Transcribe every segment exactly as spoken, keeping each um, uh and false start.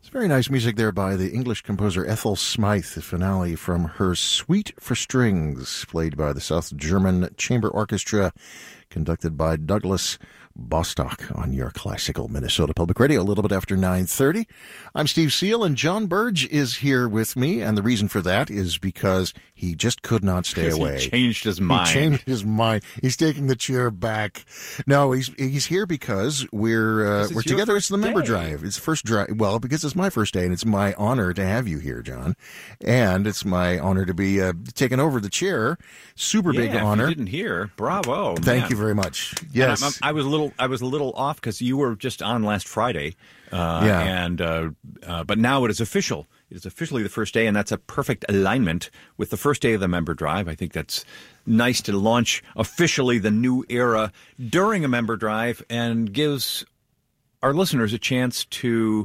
Very nice music there by the English composer Ethel Smythe, the finale from her Suite for Strings, played by the South German Chamber Orchestra, conducted by Douglas Bostock on your classical Minnesota Public Radio, a little bit after nine thirty. I'm Steve Seal, and John Burge is here with me, and the reason for that is because he just could not stay away. He changed his mind. He changed his mind. He's taking the chair back. No, he's he's here because we're uh, we're together. It's the member day. drive. It's the first drive. Well, because it's my first day, and it's my honor to have you here, John. And it's my honor to be uh, taking over the chair. Super yeah, big if honor. You didn't hear? Bravo! Thank man. you very much. Yes, I'm, I'm, I was a little I was a little off because you were just on last Friday. Uh, yeah. And uh, uh, but now it is official. It is officially the first day, and that's a perfect alignment with the first day of the member drive. I think that's nice to launch officially the new era during a member drive and gives our listeners a chance to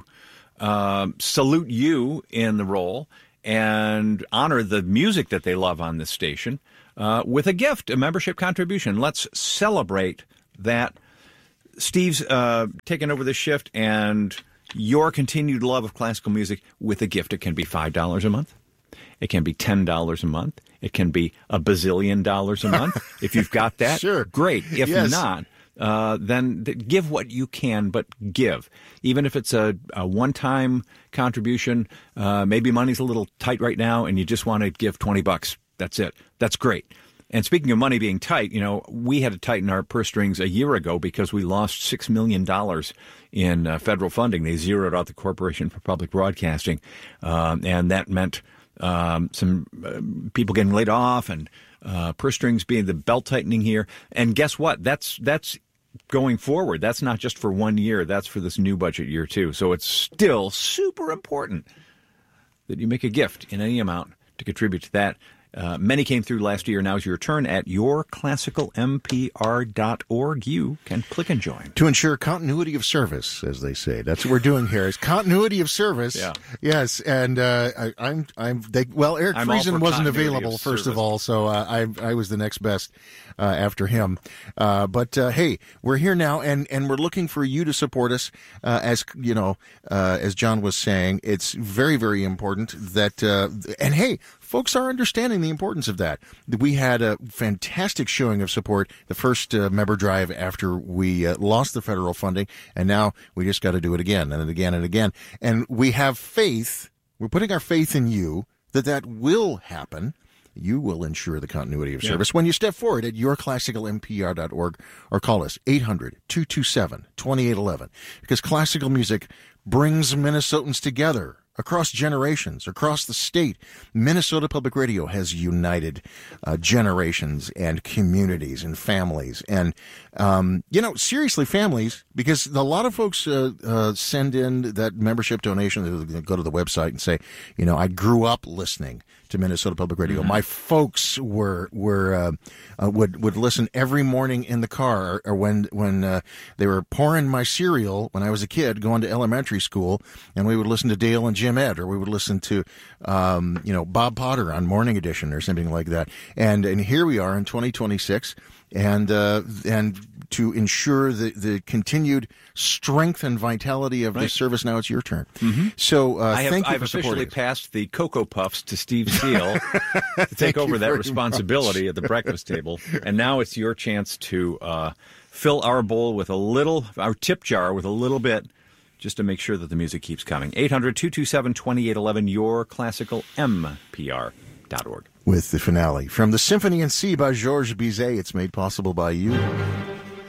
uh, salute you in the role and honor the music that they love on this station uh, with a gift, a membership contribution. Let's celebrate that. Steve's uh, taken over this shift and your continued love of classical music with a gift. It can be five dollars a month. It can be ten dollars a month. It can be a bazillion dollars a month. If you've got that, sure. Great. If yes. not, uh, then th- give what you can, but give. Even if it's a, a one-time contribution, uh, maybe money's a little tight right now and you just want to give twenty bucks. That's it. That's great. And speaking of money being tight, you know, we had to tighten our purse strings a year ago because we lost six million dollars in uh, federal funding. They zeroed out the Corporation for Public Broadcasting, um, and that meant um, some uh, people getting laid off and uh, purse strings being the belt tightening here. And guess what? That's that's going forward. That's not just for one year. That's for this new budget year, too. So it's still super important that you make a gift in any amount to contribute to that. Uh, many came through last year. Now's your turn at your classical m p r dot org. You can click and join. To ensure continuity of service, as they say. That's what we're doing here, is continuity of service. Yeah. Yes, and uh, I, I'm, I'm, they, well, Eric I'm all Friesen for wasn't continuity available, of first service. of all, so uh, I, I was the next best uh, after him. Uh, but, uh, hey, we're here now, and, and we're looking for you to support us. Uh, as, you know, uh, as John was saying, it's very, very important that, uh, and hey, folks are understanding the importance of that. We had a fantastic showing of support the first uh, member drive after we uh, lost the federal funding, and now we just got to do it again and again and again. And we have faith, we're putting our faith in you that that will happen. You will ensure the continuity of yeah. service when you step forward at your classical m p r dot org or call us eight hundred, two two seven, two eight one one, because classical music brings Minnesotans together. Across generations, across the state, Minnesota Public Radio has united uh, generations and communities and families. And, um, you know, seriously, families, because a lot of folks uh, uh, send in that membership donation. They go to the website and say, you know, I grew up listening to Minnesota Public Radio. Mm-hmm. My folks were were uh, uh, would would listen every morning in the car, or, or when when uh, they were pouring my cereal when I was a kid going to elementary school, and we would listen to Dale and Jim Ed, or we would listen to um, you know Bob Potter on Morning Edition or something like that. And and here we are in twenty twenty-six, and uh, and to ensure the, the continued strength and vitality of right. this service, now it's your turn. Mm-hmm. So uh, I have, thank you I've for supporting officially us. passed the Cocoa Puffs to Steve Seal to take over that responsibility much. at the breakfast table. And now it's your chance to uh, fill our bowl with a little, our tip jar with a little bit, just to make sure that the music keeps coming. eight hundred, two two seven, two eight one one, your classical m p r dot org. With the finale from the Symphony in C by Georges Bizet. It's made possible by you.